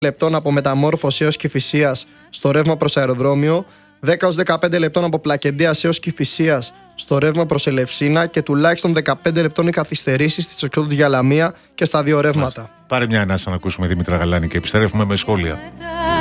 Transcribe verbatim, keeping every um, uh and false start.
λεπτών από Μεταμόρφωση έως Κηφισίας στο ρεύμα προς αεροδρόμιο, δέκα έως δεκαπέντε λεπτών από Πλακεντίας έως Κηφισίας στο ρεύμα προς Ελευσίνα και τουλάχιστον δεκαπέντε λεπτών οι καθυστερήσεις στις εξόδου για Λαμία και στα δύο ρεύματα. Πάρε μια ανάσα να ακούσουμε Δήμητρα Γαλάνη και επιστρέφουμε με σχόλια.